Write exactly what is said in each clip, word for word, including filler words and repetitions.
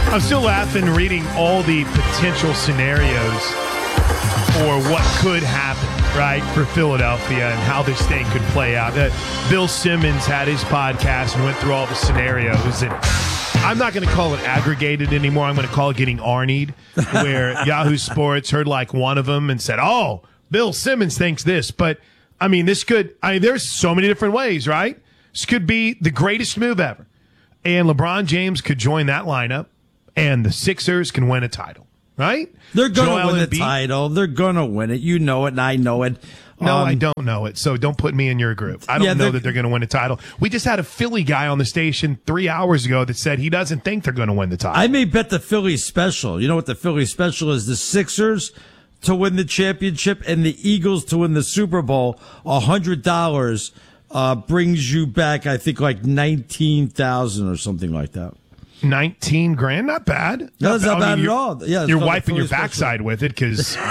I'm still laughing reading all the potential scenarios for what could happen, right, for Philadelphia and how this thing could play out. Uh, Bill Simmons had his podcast and went through all the scenarios. And I'm not going to call it aggregated anymore. I'm going to call it getting Arnied, where Yahoo Sports heard like one of them and said, oh, Bill Simmons thinks this. But, I mean, this could – I mean, there's so many different ways, right? This could be the greatest move ever. And LeBron James could join that lineup. And the Sixers can win a title, right? They're going to win the title. They're going to win it. You know it, and I know it. No, um, I don't know it, so don't put me in your group. I don't yeah, know that they're going to win a title. We just had a Philly guy on the station three hours ago that said he doesn't think they're going to win the title. I may bet the Philly special. You know what the Philly special is? The Sixers to win the championship and the Eagles to win the Super Bowl. one hundred dollars uh, brings you back, I think, like nineteen thousand dollars or something like that. nineteen grand, not bad. No, not that's not bad, I bad mean, at all. Yeah, you're wiping your backside with it because um,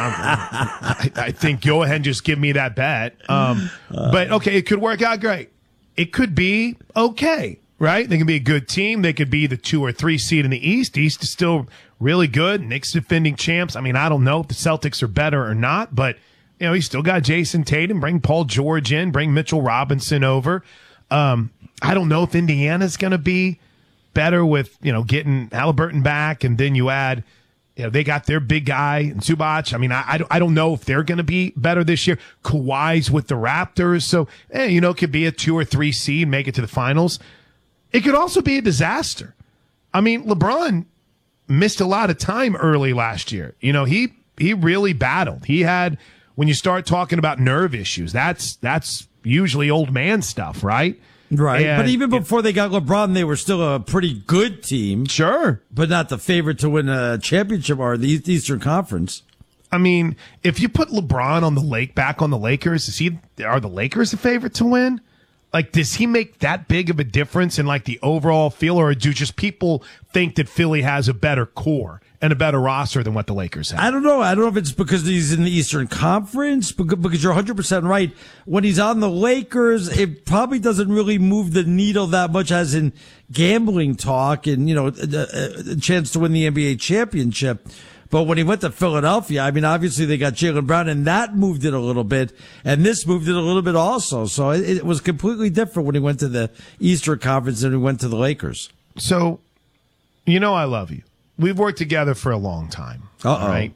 I, I think go ahead and just give me that bet. Um, uh, but okay, it could work out great. It could be okay, right? They can be a good team. They could be the two or three seed in the East. East is still really good. Knicks defending champs. I mean, I don't know if the Celtics are better or not, but you know, you still got Jason Tatum. Bring Paul George in. Bring Mitchell Robinson over. Um, I don't know if Indiana's going to be better with, you know, getting Halliburton back, and then you add, you know, they got their big guy in Zubac. I mean, I, I, don't, I don't know if they're going to be better this year. Kawhi's with the Raptors. So, eh, you know, it could be a two or three seed, make it to the finals. It could also be a disaster. I mean, LeBron missed a lot of time early last year. You know, he, he really battled. He had, when you start talking about nerve issues, that's, that's usually old man stuff, right? Right, and, but even before they got LeBron, they were still a pretty good team. Sure. But not the favorite to win a championship or the Eastern Conference. I mean, if you put LeBron on the lake, back on the Lakers, is he, are the Lakers the favorite to win? Like, does he make that big of a difference in, like, the overall feel, or do just people think that Philly has a better core and a better roster than what the Lakers have? I don't know. I don't know if it's because he's in the Eastern Conference, because you're one hundred percent right. When he's on the Lakers, it probably doesn't really move the needle that much as in gambling talk and, you know, a, a chance to win the N B A championship. But when he went to Philadelphia, I mean, obviously they got Jaylen Brown, and that moved it a little bit, and this moved it a little bit also. So it, it was completely different when he went to the Eastern Conference and he went to the Lakers. So, you know I love you. We've worked together for a long time. Uh-oh. Right?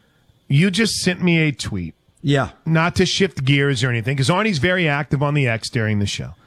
You just sent me a tweet. Yeah. Not to shift gears or anything, because Arnie's very active on the X during the show.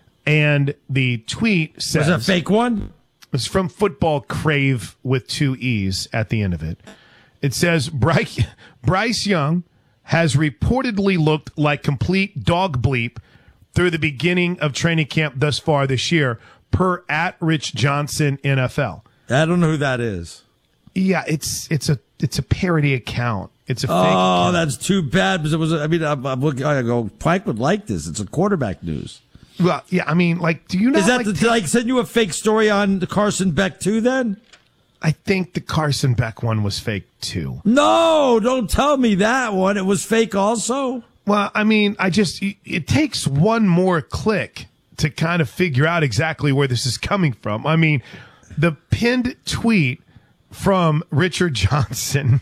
And the tweet says... Was it a fake one? It's from Football Crave with two E's at the end of it. It says, Bryce, Bryce Young has reportedly looked like complete dog bleep through the beginning of training camp thus far this year, per at Rich Johnson N F L. I don't know who that is. Yeah, it's it's a it's a parody account. It's a fake oh, account. That's too bad. Because it was. I mean, I'm, I'm looking. I go. Plank would like this. It's a quarterback news. Well, yeah. I mean, like, do you know? Is that like, the, did I send you a fake story on Carson Beck too? Then I think the Carson Beck one was fake too. No, don't tell me that one. It was fake also. Well, I mean, I just it takes one more click to kind of figure out exactly where this is coming from. I mean, the pinned tweet from Richard Johnson,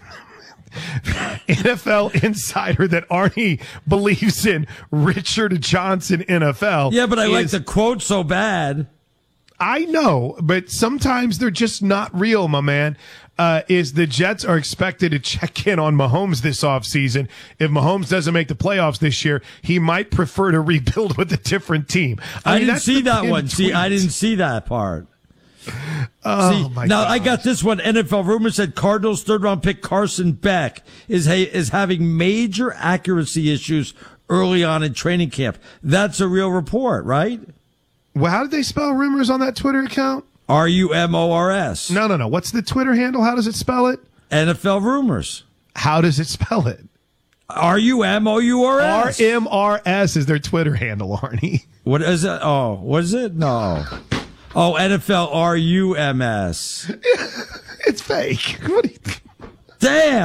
N F L insider that Arnie believes in, Richard Johnson N F L. Yeah, but I is, like the quote so bad. I know, but sometimes they're just not real, my man. Uh, is the Jets are expected to check in on Mahomes this offseason. If Mahomes doesn't make the playoffs this year, he might prefer to rebuild with a different team. I, I mean, didn't see that one. Tweet. See, I didn't see that part. Oh, See, my now gosh. I got this one. N F L rumor said Cardinals third round pick Carson Beck is ha- is having major accuracy issues early on in training camp. That's a real report, right? Well, how did they spell rumors on that Twitter account? R U M O R S. No, no, no. What's the Twitter handle? How does it spell it? N F L rumors. How does it spell it? R U M O U R S. R M R S is their Twitter handle, Arnie. What is it? Oh, what is it? No. Oh, N F L R U M S. It's fake. What do you think? Damn.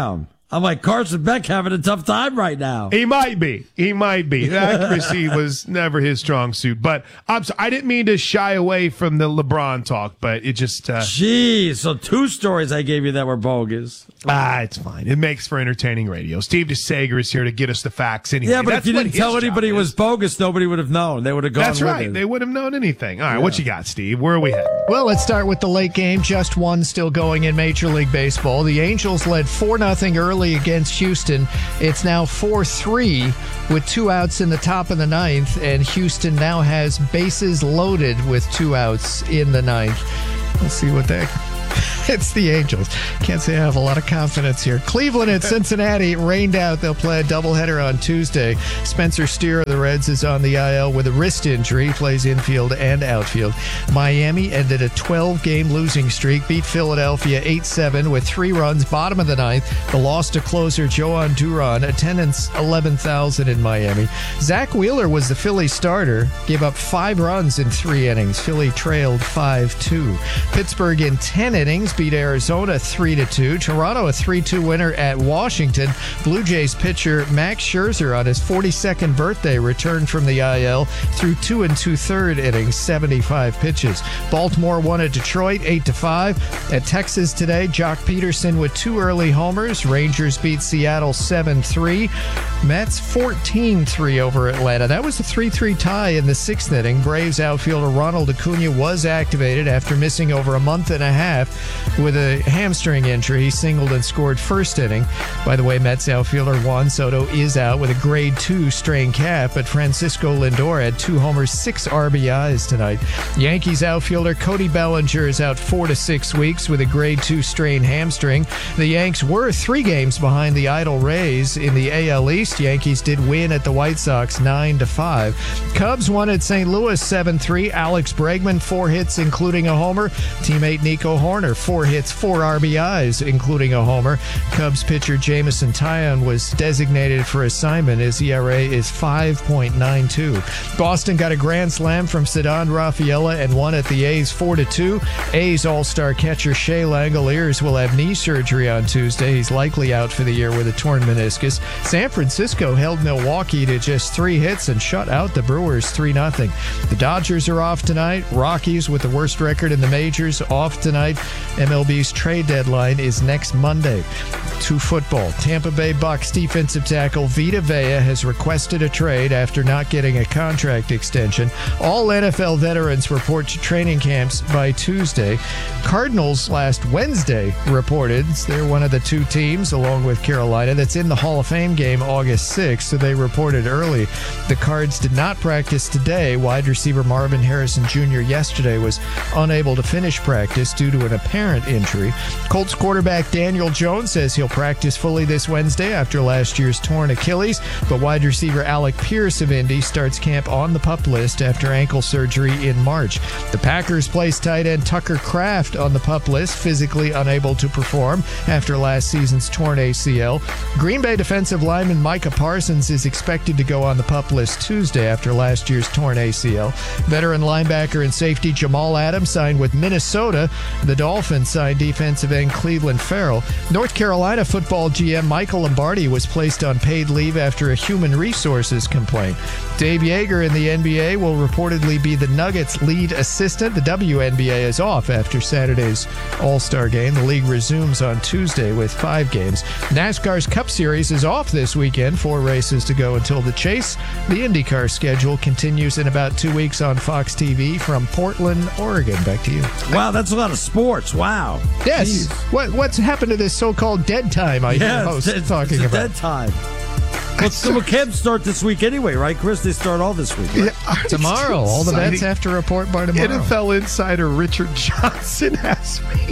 I'm like, Carson Beck having a tough time right now. He might be. He might be. The accuracy was never his strong suit. But I'm sorry, I didn't mean to shy away from the LeBron talk, but it just. Uh, Jeez, so two stories I gave you that were bogus. Ah, it's fine. It makes for entertaining radio. Steve DeSager is here to get us the facts anyway. Yeah, but That's if you what didn't his tell anybody it job was is. bogus, nobody would have known. They would have gone That's with right. it. They wouldn't have known anything. All right, what you got, Steve? Where are we headed? Well, let's start with the late game. Just one still going in Major League Baseball. The Angels led four nothing early against Houston. It's now four three with two outs in the top of the ninth, and Houston now has bases loaded with two outs in the ninth. We'll see what they... It's the Angels. Can't say I have a lot of confidence here. Cleveland and Cincinnati rained out. They'll play a doubleheader on Tuesday. Spencer Steer of the Reds is on the I L with a wrist injury. He plays infield and outfield. Miami ended a twelve-game losing streak, beat Philadelphia eight seven with three runs, bottom of the ninth. The loss to closer Joan Duran. Attendance eleven thousand in Miami. Zach Wheeler was the Philly starter. Gave up five runs in three innings. Philly trailed five two. Pittsburgh in ten innings beat Arizona three to two. Toronto a three two winner at Washington. Blue Jays pitcher Max Scherzer on his forty-second birthday returned from the I L through two and two-third innings, seventy-five pitches. Baltimore won at Detroit eight to five. At Texas today, Jock Peterson with two early homers. Rangers beat Seattle seven three. Mets fourteen three over Atlanta. That was a three three tie in the sixth inning. Braves outfielder Ronald Acuna was activated after missing over a month and a half with a hamstring injury. He singled and scored first inning. By the way, Mets outfielder Juan Soto is out with a grade two strained calf, but Francisco Lindor had two homers, six R B Is tonight. Yankees outfielder Cody Bellinger is out four to six weeks with a grade two strained hamstring. The Yanks were three games behind the idle Rays in the A L East. Yankees did win at the White Sox nine to five. Cubs won at Saint Louis seven three. Alex Bregman, four hits, including a homer. Teammate Nico Horner, four hits, four R B Is, including a homer. Cubs pitcher Jameson Taillon was designated for assignment. His E R A is five point nine two. Boston got a grand slam from Ceddanne Rafaela and won at the A's four to two. A's all-star catcher Shea Langoliers will have knee surgery on Tuesday. He's likely out for the year with a torn meniscus. San Francisco held Milwaukee to just three hits and shut out the Brewers three nothing. The Dodgers are off tonight. Rockies, with the worst record in the majors, off tonight. M L B's trade deadline is next Monday. To football. Tampa Bay Bucks defensive tackle Vita Vea has requested a trade after not getting a contract extension. All N F L veterans report to training camps by Tuesday. Cardinals last Wednesday reported they're one of the two teams, along with Carolina, that's in the Hall of Fame game August sixth, so they reported early. The Cards did not practice today. Wide receiver Marvin Harrison Junior yesterday was unable to finish practice due to an apparent injury. Colts quarterback Daniel Jones says he'll practice fully this Wednesday after last year's torn Achilles, but wide receiver Alec Pierce of Indy starts camp on the PUP list after ankle surgery in March. The Packers placed tight end Tucker Kraft on the PUP list, physically unable to perform after last season's torn A C L. Green Bay defensive lineman Micah Parsons is expected to go on the PUP list Tuesday after last year's torn A C L. Veteran linebacker and safety Jamal Adams signed with Minnesota. The Dolphins signed defensive end Cleveland Farrell. North Carolina football G M Michael Lombardi was placed on paid leave after a human resources complaint. Dave Yeager in the N B A will reportedly be the Nuggets' lead assistant. The W N B A is off after Saturday's All-Star game. The league resumes on Tuesday with five games. NASCAR's Cup Series is off this weekend. Four races to go until the chase. The IndyCar schedule continues in about two weeks on Fox T V from Portland, Oregon. Back to you. Wow, that's a lot of sports. Wow. Yes. Jeez. What What's happened to this so-called dead time I hear Yeah, hosts it's, it's, talking it's a about? dead time. Well, so camps start this week anyway, right, Chris? They start all this week. Right? Yeah, Tomorrow. All the vets have to report by tomorrow. N F L insider Richard Johnson has me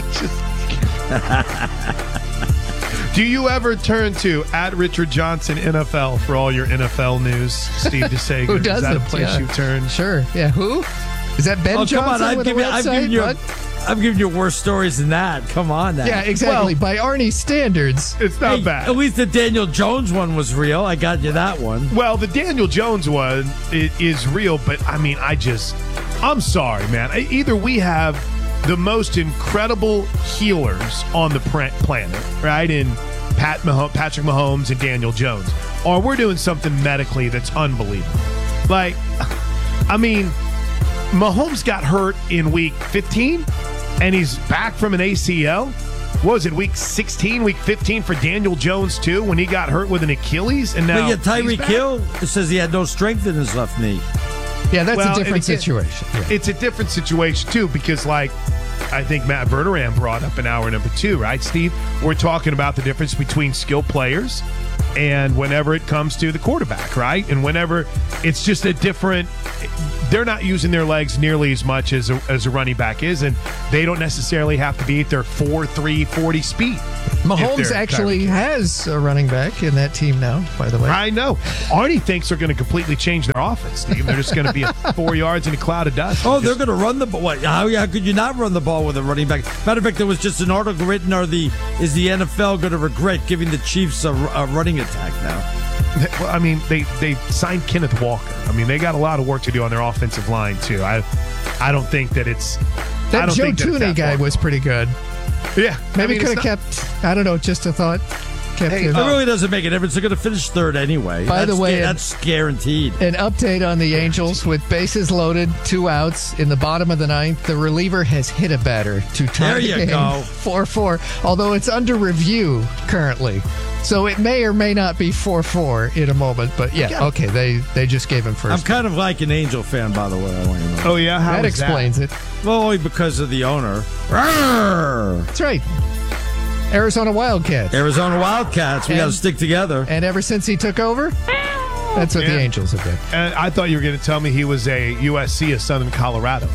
just... Do you ever turn to at Richard Johnson N F L for all your N F L news, Steve DeSager? Who doesn't? Is that a place Yeah. you turn? Sure. Yeah. Who? Is that Ben Oh, Johnson come on. I'm with giving, a I'm website? giving you What? I'm giving you worse stories than that. Come on now. Yeah, exactly. Well- By Arnie's standards. It's not Hey, bad. At least the Daniel Jones one was real. I got you that one. Well, the Daniel Jones one i- is real, but I mean, I just, I'm sorry, man. I- Either we have the most incredible healers on the pre- planet, right? And Pat Mah- Patrick Mahomes and Daniel Jones, or we're doing something medically that's unbelievable. Like, I mean, Mahomes got hurt in week fifteen, and he's back from an A C L. What was it, week sixteen, week fifteen for Daniel Jones, too, when he got hurt with an Achilles? And now but yeah, Tyreek Hill says he had no strength in his left knee. Yeah, that's well, a different again, situation. Yeah. It's a different situation, too, because, like, I think Matt Verderam brought up in hour number two, right, Steve? We're talking about the difference between skilled players and whenever it comes to the quarterback, right? And whenever it's just a different – they're not using their legs nearly as much as a, as a running back is, and they don't necessarily have to be at their four three forty speed. Mahomes actually has a running back in that team now, by the way. I know. Arnie thinks they're going to completely change their offense, Steve. They're just going to be a four yards in a cloud of dust. Oh, just, they're going to run the ball. What, how, how could you not run the ball with a running back? Matter of fact, there was just an article written, are the is the N F L going to regret giving the Chiefs a, a running attack now? Well, I mean, they, they signed Kenneth Walker. I mean, they got a lot of work to do on their offensive line, too. I I don't think that it's That I don't Joe think that it's Tooney that guy far. was pretty good. Yeah. Maybe I mean, could have it's kept, I don't know, just a thought. Kept Hey, him. It really doesn't make a difference. They're going to finish third anyway. By the That's way, gu- that's guaranteed. An update on the Angels with bases loaded, two outs in the bottom of the ninth. The reliever has hit a batter to tie There the you game go. four four, although it's under review currently. So it may or may not be four four in a moment. But yeah, Yeah. okay, they, they just gave him first. I'm kind of like an Angel fan, by the way. I want you to know. Oh, yeah? How that is explains it. Well, only because of the owner. Rawr! That's right. Arizona Wildcats. Arizona Wildcats. We got to And- stick together. And ever since he took over, that's what Yeah. the Angels have been. And I thought you were going to tell me he was a U S C of Southern Colorado.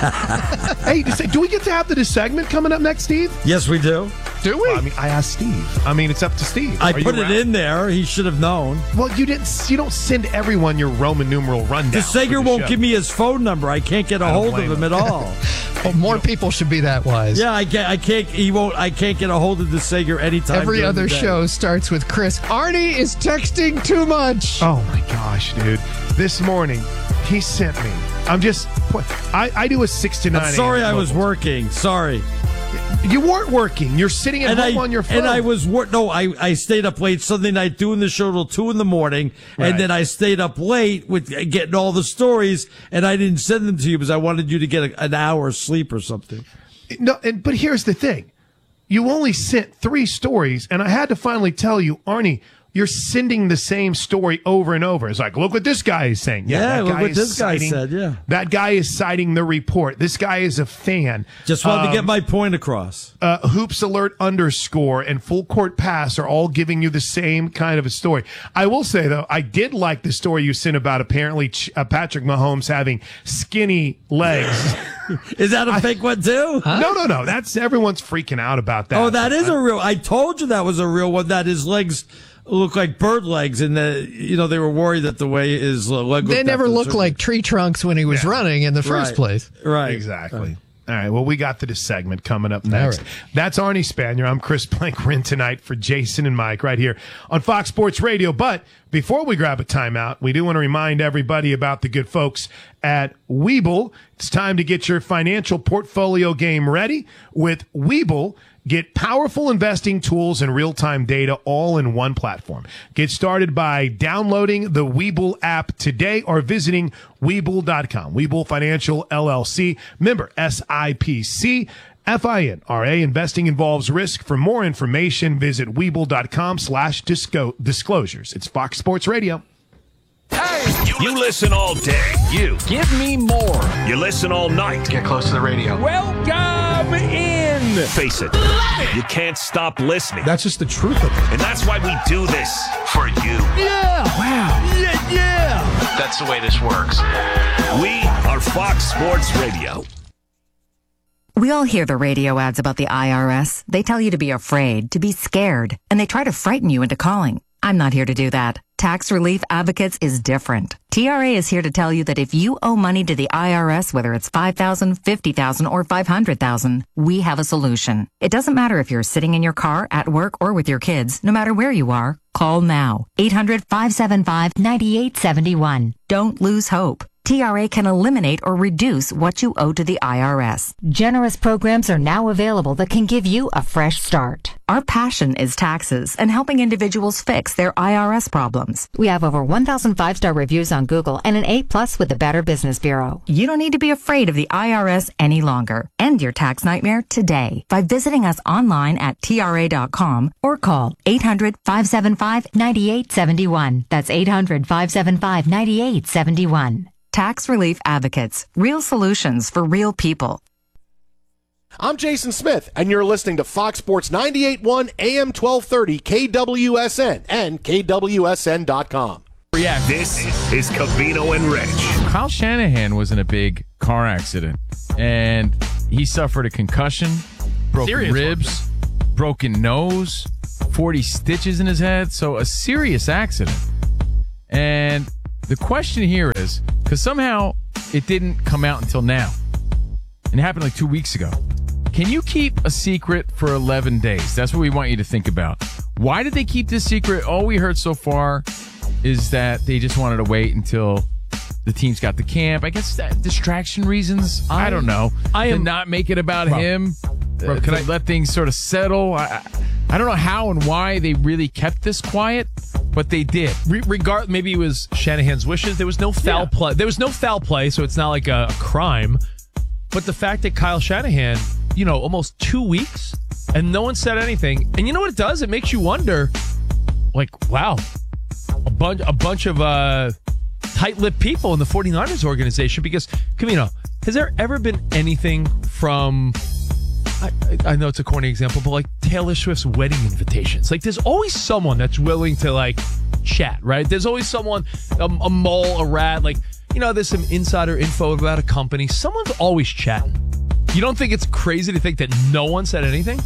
Hey, do we get to have the segment coming up next, Steve? Yes, we do. Do we? Well, I mean, I asked Steve. I mean, it's up to Steve. I Are you put it around? in there. He should have known. Well, you didn't. You don't send everyone your Roman numeral rundown. The Sager for the won't show. give me his phone number. I can't get a I don't hold of blame him him. at all. Well, more people should be that wise. Yeah, I can't. I can't. He won't. I can't get a hold of the Sager anytime. Every during other the day. show starts with Chris. Arnie is texting too much. Oh my gosh, dude! This morning, he sent me. I'm just. I, I do a six to nine. I'm sorry, a.m. I was locals. working. Sorry. You weren't working. You're sitting at And home I on your phone. and I was work. No, I I stayed up late Sunday night doing the show till two in the morning, Right. and then I stayed up late with getting all the stories, and I didn't send them to you because I wanted you to get a, an hour of sleep or something. No, and but here's the thing: you only sent three stories, and I had to finally tell you, Arnie, you're sending the same story over and over. It's like, look what this guy is saying. Yeah, that look guy what is this guy citing- said, yeah. that guy is citing the report. This guy is a fan. Just wanted to Um, get my point across. uh, Hoops Alert underscore and Full Court Pass are all giving you the same kind of a story. I will say, though, I did like the story you sent about apparently Ch- uh, Patrick Mahomes having skinny legs. Is that a fake one too? No, no, no. That's everyone's freaking out about that. Oh, that is a real. I told you that was a real one. That his legs look like bird legs, and the you know they were worried that the way his uh, leg. They looked never after the looked surgery. like tree trunks when he was Yeah. running in the first Right. place. Right. Exactly. All right. Well, we got to this segment coming up next. All right. That's Arnie Spanier. I'm Chris Plank. We're in tonight for Jason and Mike right here on Fox Sports Radio. But before we grab a timeout, we do want to remind everybody about the good folks at Webull. It's time to get your financial portfolio game ready with Webull. Get powerful investing tools and real-time data all in one platform. Get started by downloading the Webull app today or visiting Webull dot com. Webull Financial L L C, member S I P C, F I N R A. Investing involves risk. For more information, visit Webull dot com slash disclosures. It's Fox Sports Radio. You listen all day. You. Give me more. You listen all night. Get close to the radio. Welcome in. Face it. You can't stop listening. That's just the truth of it. And that's why we do this. For you. Yeah. Wow. Yeah, yeah. That's the way this works. We are Fox Sports Radio. We all hear the radio ads about the I R S. They tell you to be afraid, to be scared, and they try to frighten you into calling. I'm not here to do that. Tax Relief Advocates is different. T R A is here to tell you that if you owe money to the I R S, whether it's five thousand dollars, fifty thousand dollars, or five hundred thousand dollars, we have a solution. It doesn't matter if you're sitting in your car, at work, or with your kids. No matter where you are, call now. eight hundred, five seven five, nine eight seven one. Don't lose hope. T R A can eliminate or reduce what you owe to the I R S. Generous programs are now available that can give you a fresh start. Our passion is taxes and helping individuals fix their I R S problems. We have over one thousand five-star reviews on Google and an A plus with the Better Business Bureau. You don't need to be afraid of the I R S any longer. End your tax nightmare today by visiting us online at T R A dot com or call eight hundred, five seven five, nine eight seven one. That's eight hundred, five seven five, nine eight seven one. Tax Relief Advocates. Real solutions for real people. I'm Jason Smith, and you're listening to Fox Sports ninety-eight point one A M twelve thirty K W S N and K W S N dot com. This is Covino and Rich. Kyle Shanahan was in a big car accident, and he suffered a concussion, broken serious ribs, one. broken nose, forty stitches in his head, so a serious accident. And the question here is, because somehow it didn't come out until now, and it happened like two weeks ago. Can you keep a secret for eleven days? That's what we want you to think about. Why did they keep this secret? All we heard so far is that they just wanted to wait until the teams got to camp. I guess that distraction reasons. I, I don't know. I am to not make it about bro, him. Bro, uh, can I let things sort of settle? I, I don't know how and why they really kept this quiet, but they did. Re- regard, maybe it was Shanahan's wishes. There was no foul yeah. play. There was no foul play, so it's not like a, a crime. But the fact that Kyle Shanahan, you know, almost two weeks and no one said anything, and you know what it does? It makes you wonder, like, wow, a bunch, a bunch of uh, tight-lipped people in the 49ers organization. Because, Camino, has there ever been anything from? I, I know it's a corny example, but like Taylor Swift's wedding invitations. Like, there's always someone that's willing to like chat, right? There's always someone, a, a mole, a rat. Like, you know, there's some insider info about a company. Someone's always chatting. You don't think it's crazy to think that no one said anything?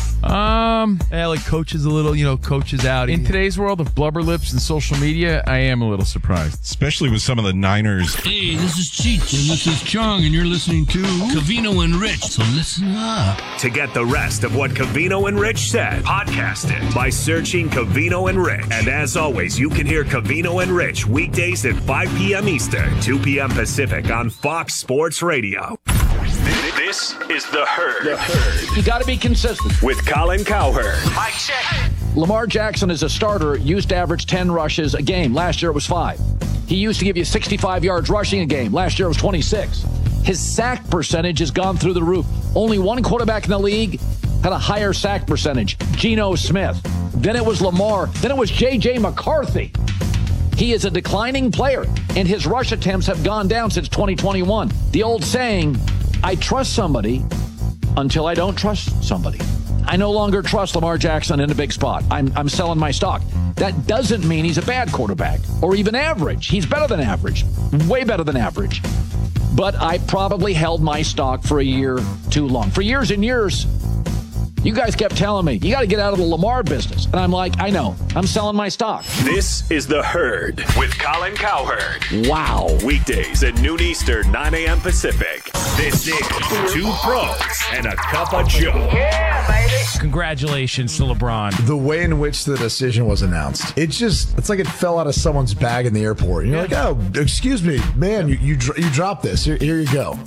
Um, yeah, like coaches a little, you know, coaches out. In today's world of blubber lips and social media, I am a little surprised. Especially with some of the Niners. Hey, this is Cheech, and this is Chong, and you're listening to Covino and Rich, so listen up. To get the rest of what Covino and Rich said, podcast it by searching Covino and Rich. And as always, you can hear Covino and Rich weekdays at five p.m. Eastern, two p.m. Pacific on Fox Sports Radio. This is The Herd. The Herd. You got to be consistent. With Colin Cowherd. Mike check. Lamar Jackson as a starter used to average ten rushes a game. Last year it was five. He used to give you sixty-five yards rushing a game. Last year it was twenty-six. His sack percentage has gone through the roof. Only one quarterback in the league had a higher sack percentage, Geno Smith. Then it was Lamar. Then it was J J. McCarthy. He is a declining player, and his rush attempts have gone down since twenty twenty-one. The old saying, I trust somebody until I don't trust somebody. I no longer trust Lamar Jackson in a big spot. I'm, I'm selling my stock. That doesn't mean he's a bad quarterback or even average. He's better than average, way better than average. But I probably held my stock for a year too long. For years and years, you guys kept telling me, you got to get out of the Lamar business. And I'm like, I know. I'm selling my stock. This is The Herd with Colin Cowherd. Wow. Weekdays at noon Eastern, nine a.m. Pacific. This is Two Pros and a Cup of Joe. Yeah, baby. Congratulations to LeBron. The way in which the decision was announced, it just, it's like it fell out of someone's bag in the airport. And you're yeah. like, oh, excuse me, man, you you, you dropped this. Here, here you go.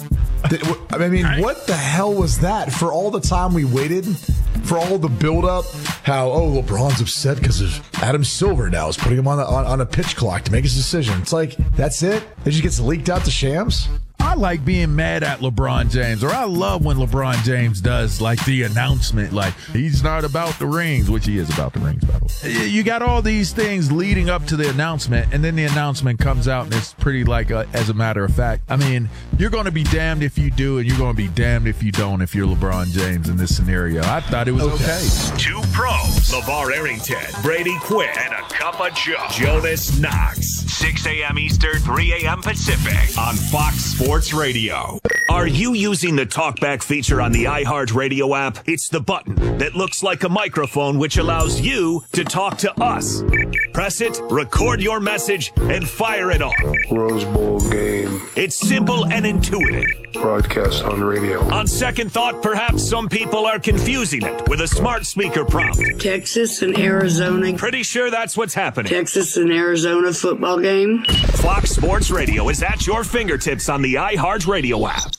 I mean, right. What the hell was that? For all the time we waited, for all the buildup, how, oh, LeBron's upset because of Adam Silver now is putting him on, a, on, on a pitch clock to make his decision. It's like, that's it? It just gets leaked out to Shams? I like being mad at LeBron James, or I love when LeBron James does like the announcement, like he's not about the rings, which he is about the rings, by the way. You got all these things leading up to the announcement, and then the announcement comes out, and it's pretty like a, as a matter of fact. I mean, you're going to be damned if you do, and you're going to be damned if you don't if you're LeBron James in this scenario. I thought it was okay. okay. Two pros, LeVar Arrington, Brady Quinn, and a cup of Joe, Jonas Knox. six a.m. Eastern, three a.m. Pacific on Fox Sports Radio. Are you using the TalkBack feature on the iHeartRadio app? It's the button that looks like a microphone which allows you to talk to us. Press it, record your message, and fire it off. Rose Bowl game. It's simple and intuitive. Broadcast on radio. On second thought, perhaps some people are confusing it with a smart speaker prompt. Texas and Arizona. Pretty sure that's what's happening. Texas and Arizona football game. Fox Sports Radio is at your fingertips on the iHeartRadio app.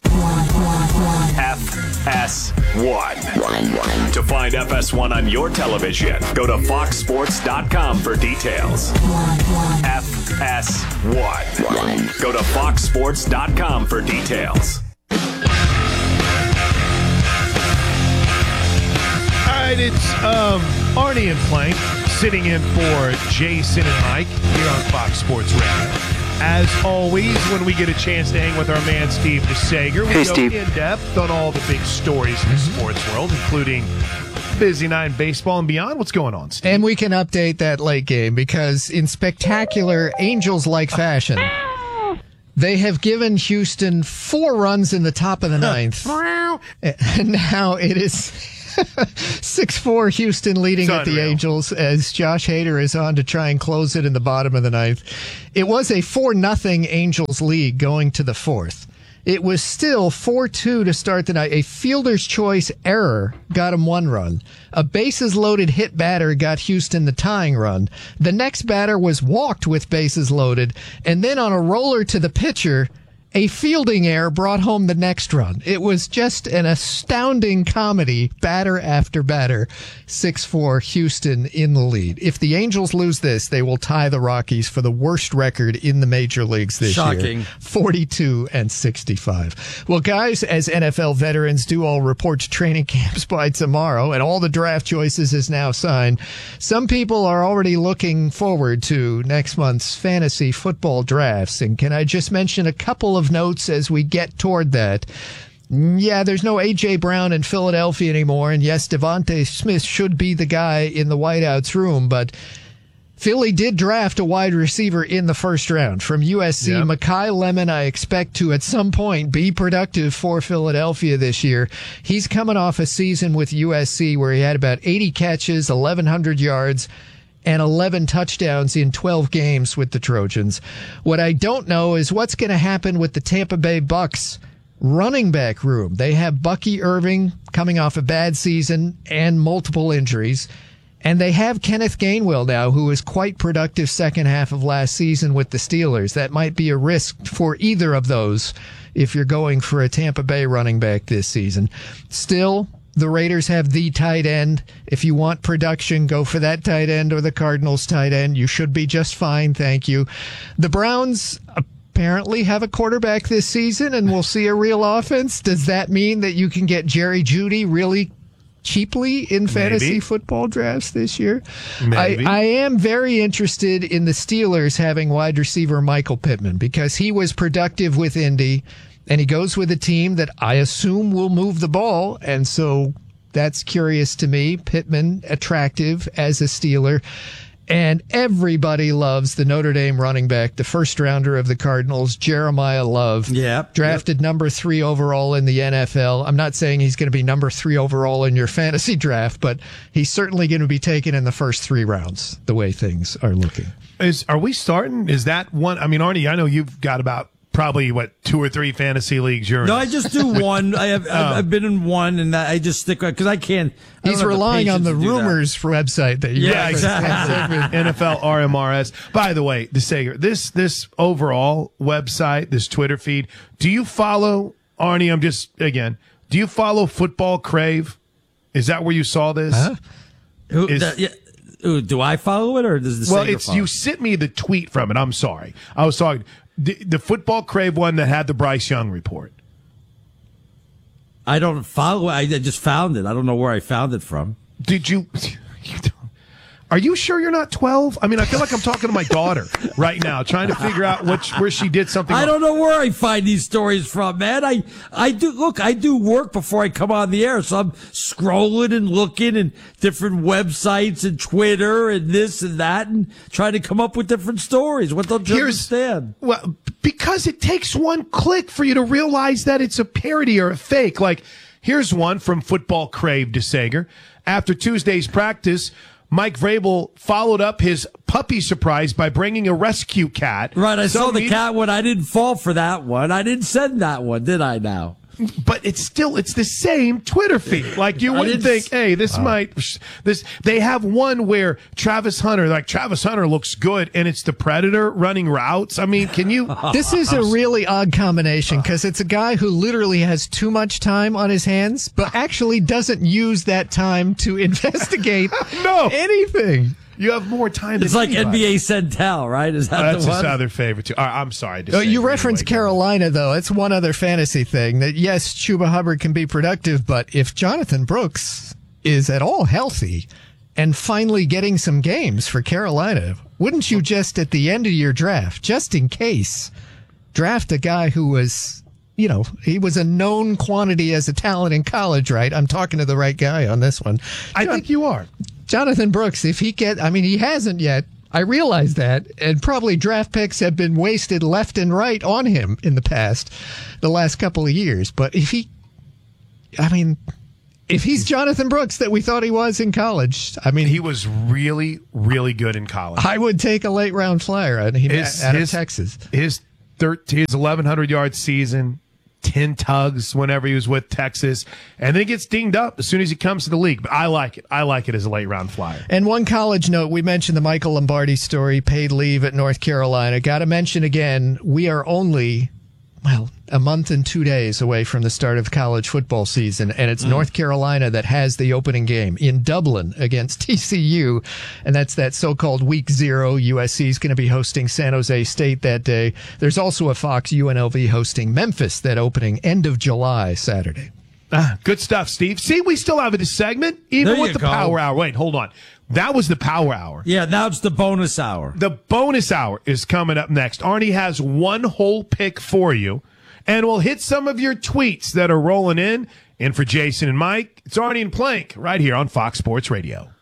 F S one. To find F S one on your television, go to fox sports dot com for details. F S one. Go to fox sports dot com for details. All right, it's um, Arnie and Plank sitting in for Jason and Mike here on Fox Sports Radio. As always, when we get a chance to hang with our man Steve DeSager, we hey, go Steve. in depth on all the big stories in the sports world, including busy night in baseball and beyond. What's going on, Steve? And we can update that late game because in spectacular Angels-like fashion, they have given Houston four runs in the top of the ninth. And now it is six four Houston leading It's at the unreal. Angels as Josh Hader is on to try and close it in the bottom of the ninth. It was a four nothing Angels lead going to the fourth. It was still four two to start the night. A fielder's choice error got him one run. A bases loaded hit batter got Houston the tying run. The next batter was walked with bases loaded, and then on a roller to the pitcher, a fielding error brought home the next run. It was just an astounding comedy, batter after batter. six four Houston in the lead. If the Angels lose this, they will tie the Rockies for the worst record in the major leagues this Shocking. year. forty-two and sixty-five. Well, guys, as N F L veterans do all report to training camps by tomorrow, and all the draft choices is now signed, some people are already looking forward to next month's fantasy football drafts. And can I just mention a couple of notes as we get toward that? Yeah, there's no A J. Brown in Philadelphia anymore, and yes, Devontae Smith should be the guy in the whiteouts room, but Philly did draft a wide receiver in the first round from U S C. Yep. Mekhi Lemon, I expect to at some point be productive for Philadelphia this year. He's coming off a season with U S C where he had about eighty catches, eleven hundred yards, and eleven touchdowns in twelve games with the Trojans. What I don't know is what's going to happen with the Tampa Bay Bucks running back room. They have Bucky Irving coming off a bad season and multiple injuries. And they have Kenneth Gainwell now, who was quite productive second half of last season with the Steelers. That might be a risk for either of those if you're going for a Tampa Bay running back this season. Still, the Raiders have the tight end. If you want production, go for that tight end or the Cardinals tight end. You should be just fine, thank you. The Browns apparently have a quarterback this season, and we'll see a real offense. Does that mean that you can get Jerry Jeudy really cheaply in fantasy Maybe. football drafts this year? Maybe. I, I am very interested in the Steelers having wide receiver Michael Pittman because he was productive with Indy, and he goes with a team that I assume will move the ball, and so that's curious to me. Pittman, attractive as a Steeler. And everybody loves the Notre Dame running back, the first rounder of the Cardinals, Jeremiah Love. Yep. Drafted yep. number three overall in the N F L. I'm not saying he's going to be number three overall in your fantasy draft, but he's certainly going to be taken in the first three rounds, the way things are looking. Is Are we starting? Is that one? I mean, Arnie, I know you've got about probably, what, two or three fantasy leagues you're in. No, I just do one. I have, I've, I've been in one, and I just stick because I can't. I He's relying the on the to rumors website that you Yeah, exactly. N F L R M R S. By the way, DeSager, this this overall website, this Twitter feed, do you follow, Arnie, I'm just, again, do you follow Football Crave? Is that where you saw this? Huh? Who, Is- that- yeah, ooh, do I follow it, or does the Well, Sager it's follow you it? sent me the tweet from it. I'm sorry. I was talking the, the Football Crave one that had the Bryce Young report. I don't follow it. I just found it. I don't know where I found it from. Did you? you don't- Are you sure you're not twelve? I mean, I feel like I'm talking to my daughter right now, trying to figure out which where she did something. I wrong. don't know where I find these stories from, man. I, I do look. I do work before I come on the air, so I'm scrolling and looking and different websites and Twitter and this and that, and trying to come up with different stories. What don't you Here's- understand? Well, because it takes one click for you to realize that it's a parody or a fake. Like, here's one from Football Crave DeSager. After Tuesday's practice, Mike Vrabel followed up his puppy surprise by bringing a rescue cat. Right, I Some saw the media- cat one. I didn't fall for that one. I didn't send that one, did I now? But it's still, it's the same Twitter feed. Like, you I wouldn't didn't think, hey, this Oh. might, this, they have one where Travis Hunter, like Travis Hunter looks good and it's the Predator running routes. I mean, can you? This is a really odd combination because it's a guy who literally has too much time on his hands, but actually doesn't use that time to investigate no. anything. You have more time. It's than like anybody. N B A Centel, right? Is that Oh, that's the his one? other favorite too. I, I'm sorry. To Oh, say you it reference anyway. Carolina, though. It's one other fantasy thing that, yes, Chuba Hubbard can be productive, but if Jonathan Brooks is at all healthy and finally getting some games for Carolina, wouldn't you just at the end of your draft, just in case, draft a guy who was, you know, he was a known quantity as a talent in college, right? I'm talking to the right guy on this one. I think you are. Jonathan Brooks, if he get, I mean, he hasn't yet. I realize that, and probably draft picks have been wasted left and right on him in the past, the last couple of years. But if he, I mean, if he's Jonathan Brooks that we thought he was in college, I mean, He was really, really good in college. I would take a late round flyer out of, His- out of his- Texas. His thirteen, his eleven hundred yard season, ten tugs whenever he was with Texas, and then he gets dinged up as soon as he comes to the league. But I like it. I like it as a late round flyer. And one college note, we mentioned the Michael Lombardi story, paid leave at North Carolina. Got to mention again, we are only, well, a month and two days away from the start of college football season, and it's mm. North Carolina that has the opening game in Dublin against T C U, and that's that so-called week zero. U S C is going to be hosting San Jose State that day. There's also a Fox U N L V hosting Memphis that opening end of July Saturday. Ah, good stuff, Steve. See, we still have this segment, even There with you the go. power hour. Wait, hold on. That was the power hour. Yeah, now it's the bonus hour. The bonus hour is coming up next. Arnie has one whole pick for you, and we'll hit some of your tweets that are rolling in. And for Jason and Mike, it's Arnie and Plank right here on Fox Sports Radio.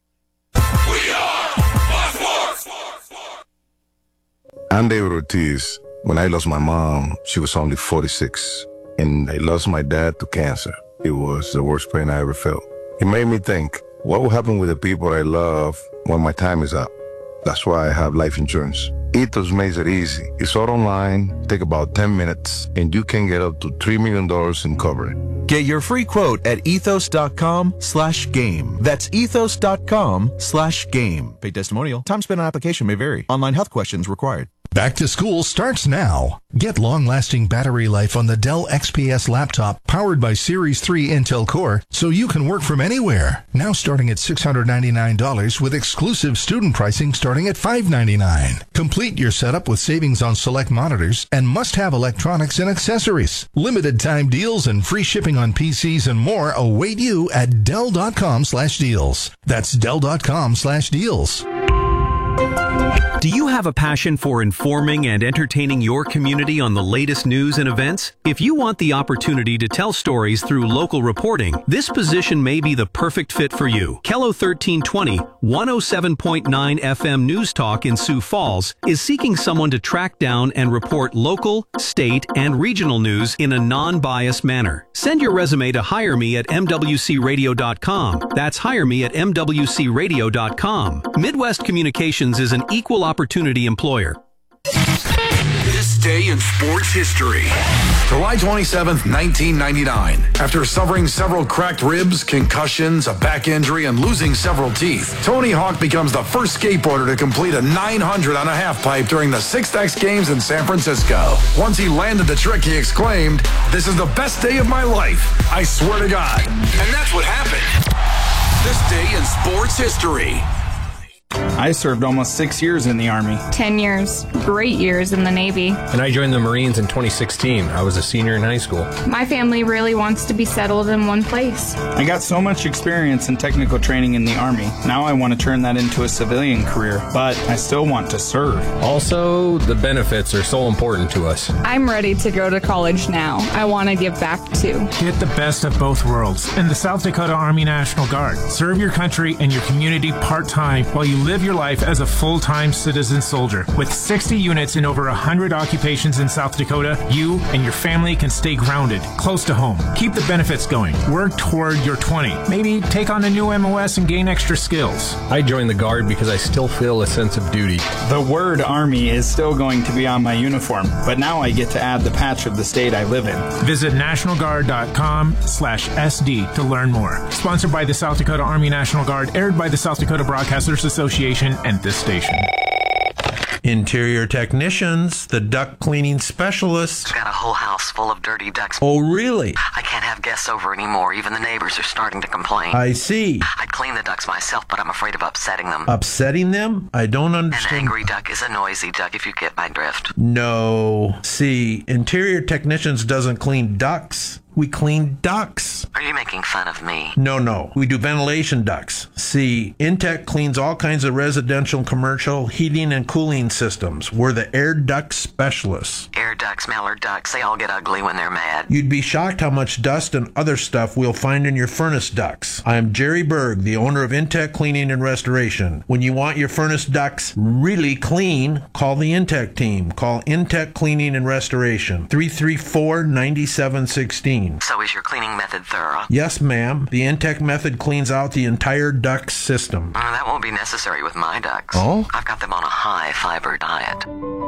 I'm David Ortiz. When I lost my mom, she was only forty-six, and I lost my dad to cancer. It was the worst pain I ever felt. It made me think, what will happen with the people I love when my time is up? That's why I have life insurance. Ethos makes it easy. It's all online, take about ten minutes, and you can get up to three million dollars in coverage. Get your free quote at ethos.com slash game. That's ethos.com slash game. Paid testimonial. Time spent on application may vary. Online health questions required. Back to school starts now. Get long-lasting battery life on the Dell X P S laptop powered by Series three Intel Core so you can work from anywhere. Now starting at six hundred ninety-nine dollars with exclusive student pricing starting at five hundred ninety-nine dollars. Complete your setup with savings on select monitors and must-have electronics and accessories. Limited time deals and free shipping on P Cs and more await you at Dell.com slash deals. That's Dell.com slash deals. Do you have a passion for informing and entertaining your community on the latest news and events? If you want the opportunity to tell stories through local reporting, this position may be the perfect fit for you. Kello thirteen twenty, one oh seven point nine F M News Talk in Sioux Falls is seeking someone to track down and report local, state, and regional news in a non-biased manner. Send your resume to hire me at M W C radio dot com. That's hire me at M W C radio dot com. Midwest Communications is an equal opportunity employer. This day in sports history. July twenty-seventh, nineteen ninety-nine. After suffering several cracked ribs, concussions, a back injury, and losing several teeth, Tony Hawk becomes the first skateboarder to complete a nine hundred on a half pipe during the six X Games in San Francisco. Once he landed the trick, he exclaimed, "This is the best day of my life. I swear to God." And that's what happened. This day in sports history. I served almost six years in the Army. Ten years. Great years in the Navy. And I joined the Marines in twenty sixteen. I was a senior in high school. My family really wants to be settled in one place. I got so much experience and technical training in the Army. Now I want to turn that into a civilian career, but I still want to serve. Also, the benefits are so important to us. I'm ready to go to college now. I want to give back too. Get the best of both worlds in the South Dakota Army National Guard. Serve your country and your community part-time while you live your your life as a full-time citizen soldier. With sixty units in over one hundred occupations in South Dakota, you and your family can stay grounded, close to home. Keep the benefits going. Work toward your twenty. Maybe take on a new M O S and gain extra skills. I joined the Guard because I still feel a sense of duty. The word Army is still going to be on my uniform, but now I get to add the patch of the state I live in. Visit national guard dot com slash S D to learn more. Sponsored by the South Dakota Army National Guard, aired by the South Dakota Broadcasters Association and this station. Interior technicians, the duct cleaning specialists. Got a whole house full of dirty ducts. Oh, really? I can't have guests over anymore. Even the neighbors are starting to complain. I see. I'd clean the ducts myself, but I'm afraid of upsetting them. Upsetting them? I don't understand. An angry duck is a noisy duck, if you get my drift. No. See, interior technicians doesn't clean ducts. We clean ducts. Are you making fun of me? No, no. We do ventilation ducts. See, Intech cleans all kinds of residential and commercial heating and cooling systems. We're the air duct specialists. Air ducts, mallard ducks, they all get ugly when they're mad. You'd be shocked how much dust and other stuff we'll find in your furnace ducts. I'm Jerry Berg, the owner of Intech Cleaning and Restoration. When you want your furnace ducts really clean, call the Intech team. Call Intech Cleaning and Restoration, three three four, nine seven one six. So is your cleaning method thorough? Yes, ma'am. The Intech method cleans out the entire duct system. Uh, that won't be necessary with my ducks. Oh? I've got them on a high-fiber diet.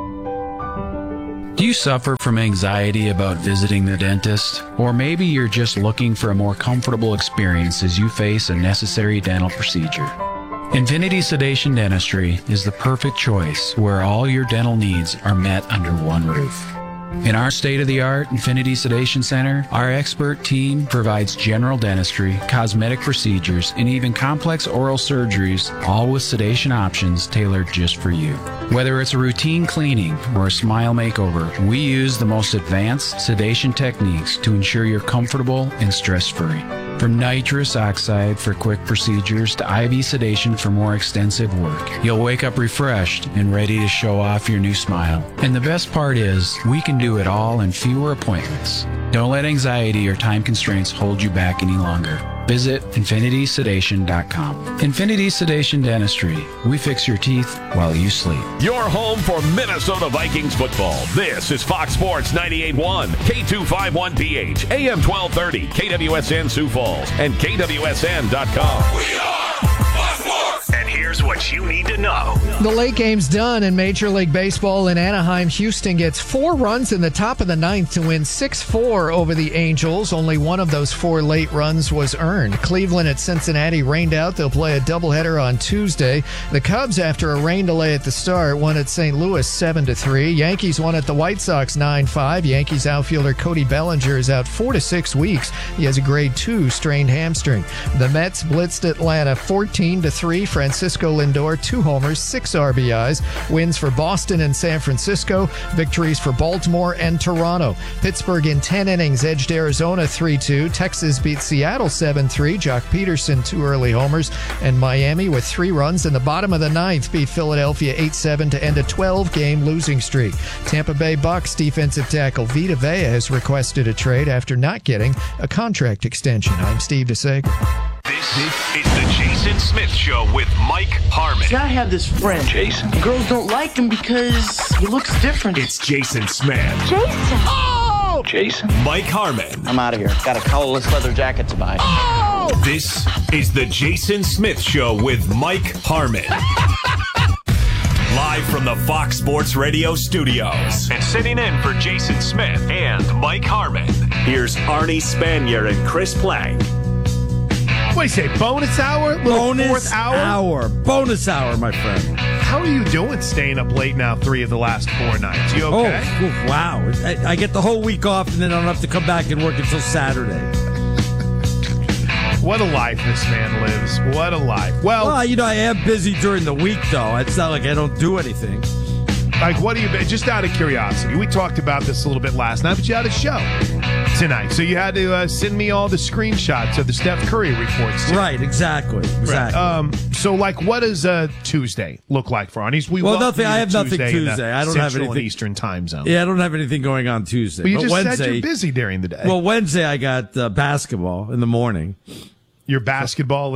Do you suffer from anxiety about visiting the dentist? Or maybe you're just looking for a more comfortable experience as you face a necessary dental procedure? Infinity Sedation Dentistry is the perfect choice where all your dental needs are met under one roof. In our state-of-the-art Infinity Sedation Center, our expert team provides general dentistry, cosmetic procedures, and even complex oral surgeries, all with sedation options tailored just for you. Whether it's a routine cleaning or a smile makeover, we use the most advanced sedation techniques to ensure you're comfortable and stress-free. From nitrous oxide for quick procedures to I V sedation for more extensive work, you'll wake up refreshed and ready to show off your new smile. And the best part is, we can do it all in fewer appointments. Don't let anxiety or time constraints hold you back any longer. Visit infinity sedation dot com. Infinity Sedation Dentistry. We fix your teeth while you sleep. Your home for Minnesota Vikings football. This is Fox Sports ninety-eight point one, K two fifty-one P H, A M twelve thirty, K W S N Sioux Falls, and K W S N dot com. We are Fox Sports. And here's what you need to know. The late game's done in Major League Baseball in Anaheim. Houston gets four runs in the top of the ninth to win six four over the Angels. Only one of those four late runs was earned. Cleveland at Cincinnati rained out. They'll play a doubleheader on Tuesday. The Cubs, after a rain delay at the start, won at Saint Louis seven to three. Yankees won at the White Sox nine five. Yankees outfielder Cody Bellinger is out four to six weeks. He has a grade two strained hamstring. The Mets blitzed Atlanta fourteen to three. Francisco Lindor, two homers, six R B Is. Wins for Boston and San Francisco. Victories for Baltimore and Toronto. Pittsburgh in ten innings edged Arizona three two. Texas beat Seattle seven three. Jock Peterson, two early homers. And Miami, with three runs in the bottom of the ninth, beat Philadelphia eight seven to end a twelve-game losing streak. Tampa Bay Bucks defensive tackle Vita Vea has requested a trade after not getting a contract extension. I'm Steve DeSager. This is the Jason Smith Show with Mike Harmon. See, I have this friend, Jason. Girls don't like him because he looks different. It's Jason Smith. Jason! Oh! Jason. Mike Harmon. I'm out of here. Got a collarless leather jacket to buy. Oh! This is the Jason Smith Show with Mike Harmon. Live from the Fox Sports Radio studios. And sitting in for Jason Smith and Mike Harmon, here's Arnie Spanier and Chris Plank. What do you say, bonus hour? Little Bonus fourth hour? hour. Bonus hour, my friend. How are you doing staying up late now three of the last four nights? You okay? Oh, oof, wow. I, I get the whole week off, and then I don't have to come back and work until Saturday. What a life this man lives. What a life. Well, well, you know, I am busy during the week, though. It's not like I don't do anything. Like, what do you, just out of curiosity, we talked about this a little bit last night, but you had a show tonight. So you had to uh, send me all the screenshots of the Steph Curry reports. Too. Right, exactly. Exactly. Right. Um, so, like, what does uh, Tuesday look like for Arnie's? We well, welcome nothing. you I have to nothing Tuesday. Tuesday. I don't have Central anything. and Eastern time zone. Yeah, I don't have anything going on Tuesday. But you but just Wednesday, said you're busy during the day. Well, Wednesday I got uh, basketball in the morning. Your basketball league?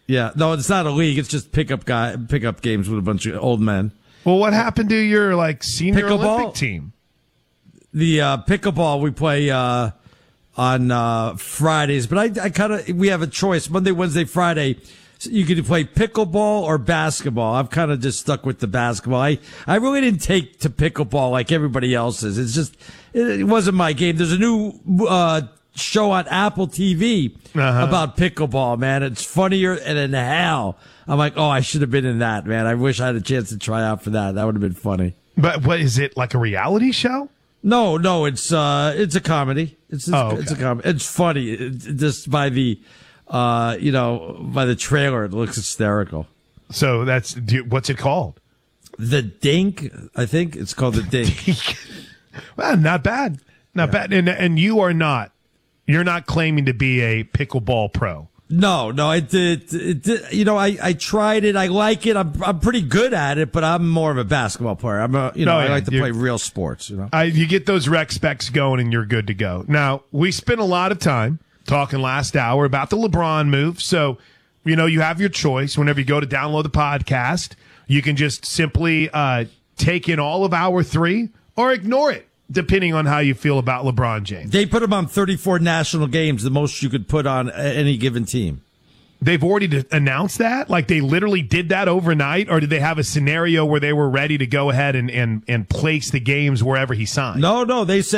Yeah, no, it's not a league. It's just pickup guy pickup games with a bunch of old men. Well, what happened to your like senior Pickleball? Olympic team? The uh, pickleball we play uh, on uh, Fridays, but I, I kind of we have a choice Monday, Wednesday, Friday. So you can play pickleball or basketball. I've kind of just stuck with the basketball. I, I really didn't take to pickleball like everybody else is. It's just it, it wasn't my game. There's a new uh, show on Apple T V Uh-huh. about pickleball, man. It's funnier than hell. I'm like, oh, I should have been in that, man. I wish I had a chance to try out for that. That would have been funny. But what is it, like a reality show? No, no, it's uh, it's a comedy. It's it's, Oh, okay. it's a comedy. It's funny. It, just by the, uh, you know, by the trailer, it looks hysterical. So that's do you- what's it called? The Dink, I think it's called the Dink. Well, not bad, not bad. And and you are not, you're not claiming to be a pickleball pro. No, no, it did. It, it, you know, I, I tried it. I like it. I'm I'm pretty good at it, but I'm more of a basketball player. I'm a you know No, I yeah, like to you're- play real sports. You know. I, you get those rec specs going and you're good to go. Now, we spent a lot of time talking last hour about the LeBron move. So, you know, you have your choice. Whenever you go to download the podcast, you can just simply uh, take in all of hour three or ignore it, depending on how you feel about LeBron James. They put him on thirty-four national games, the most you could put on a- any given team. They've already d- announced that? Like they literally did that overnight? Or did they have a scenario where they were ready to go ahead and, and, and place the games wherever he signed? No, no, they said